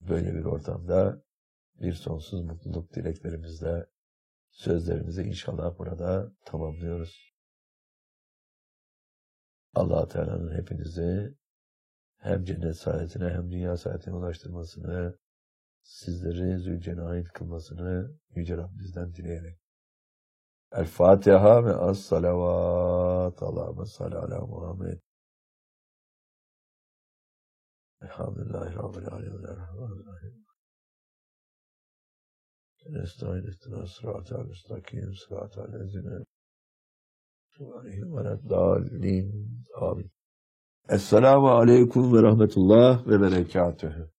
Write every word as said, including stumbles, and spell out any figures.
böyle bir ortamda bir sonsuz mutluluk dileklerimizle sözlerimizi inşallah burada tamamlıyoruz. Allah-u Teala'nın hepinizi hem cennet saadetine hem dünya saadetine ulaştırmasını, sizleri Zülcenahin kılmasını Yüce Rabbimizden dileyerek. El-Fatiha ve as-salavat. Allahümme salli ala Muhammed. Elhamdülillahi Rabbil alemin. Nesta'in istina sıratel müstakim sıratel lezine aleyhim ve reddallin. Amin. Esselamu aleyküm ve rahmetullah ve berekatühü.